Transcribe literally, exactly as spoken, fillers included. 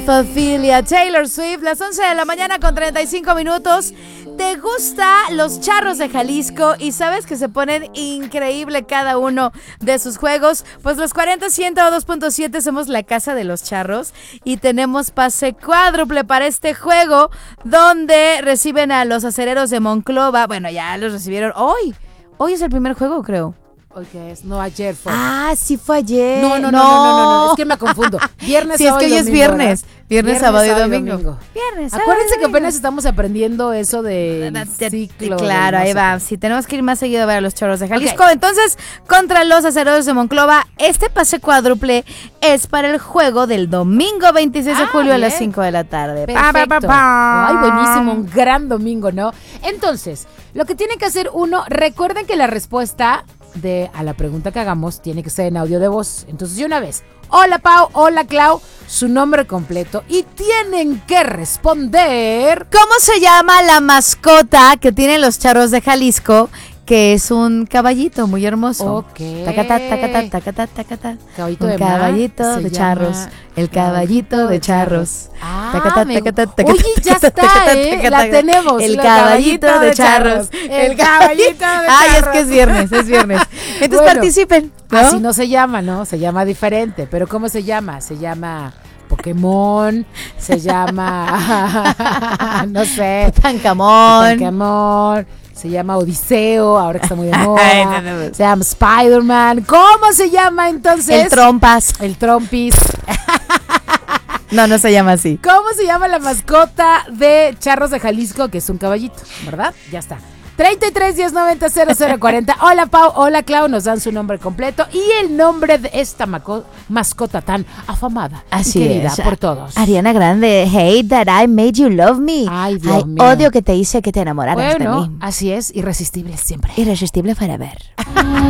Ophelia, Taylor Swift, las once de la mañana con treinta y cinco minutos. ¿Te gustan los Charros de Jalisco y sabes que se ponen increíble cada uno de sus juegos? Pues los cuarenta ciento dos punto siete somos la casa de los Charros y tenemos pase cuádruple para este juego donde reciben a los acereros de Monclova. Bueno, ya los recibieron hoy. Hoy es el primer juego, creo. ¿Hoy qué es? No, ayer fue. Ah, sí fue ayer. No, no, no, no, no, no, no, es que me confundo. Viernes, sí, sábado es que y hoy es domingo, viernes. ¿verdad? Viernes, sábado y domingo. domingo. Viernes, sábado Acuérdense y que domingo. apenas estamos aprendiendo eso de ciclo. Claro, de no ahí sé va. qué. Sí, tenemos que ir más seguido a ver a los Charros de Jalisco. Ok. Entonces, contra los acereros de Monclova, este pase cuádruple es para el juego del domingo veintiséis de Ah, julio a las bien. cinco de la tarde. Perfecto. Pa, pa, pa, pa. Ay, buenísimo, un gran domingo, ¿no? Entonces, lo que tiene que hacer uno, recuerden que la respuesta de a la pregunta que hagamos tiene que ser en audio de voz. Entonces, de una vez, hola Pau, hola Clau, su nombre completo y tienen que responder. ¿Cómo se llama la mascota que tienen los Charros de Jalisco? Que es un caballito muy hermoso. Ok. Tacatá, tacatá, tacatá, tacatá. Caballito Un de mar, caballito se de llama charros. El caballito de charros. Ah, Tacatá, me- tacatá, tacatá, Oye, ya tacatá, está, tacatá, ¿eh? tacatá, La tacatá. tenemos. El la caballito de charros. El caballito de charros. Ay, es que es viernes, es viernes. Entonces Bueno, participen, ¿no? Así no se llama, ¿no? Se llama diferente. Pero ¿cómo se llama? Se llama Pokémon, se llama, no sé, Tancamón. Pokémon, se llama Odiseo, ahora que está muy de Ay, moda, no, no. se llama Spider-Man. ¿Cómo se llama entonces? El trompas. El Trompis. No, no se llama así. ¿Cómo se llama la mascota de Charros de Jalisco? Que es un caballito, ¿verdad? Ya está. treinta y tres, diez, noventa, cero cero cuarenta. Hola Pau, hola Clau, nos dan su nombre completo y el nombre de esta maco- mascota tan afamada Así y querida es. por todos. Ariana Grande, hate that I made you love me. Ay, Dios mío. Odio que te hice que te enamoraras de Bueno, mí. así es, irresistible siempre. Irresistible forever.